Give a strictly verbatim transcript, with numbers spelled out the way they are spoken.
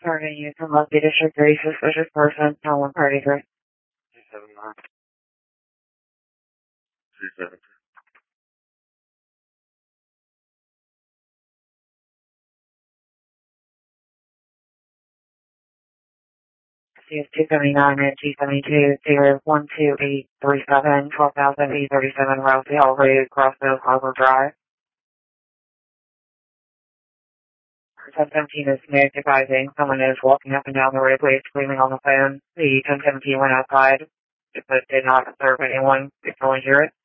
Target you from Mosby District three, suspicious person, no one party three. two seven nine. three seven two. C S two seventy-nine and two seventy-two, zero one two eight three seven, twelve thousand eight thirty-seven, Rousey Hall Road, Crossville, Harbor Drive. ten seventeen is Nick advising someone is walking up and down the roadway screaming on the phone. The ten seventeen went outside, but did not observe anyone. You can only hear it.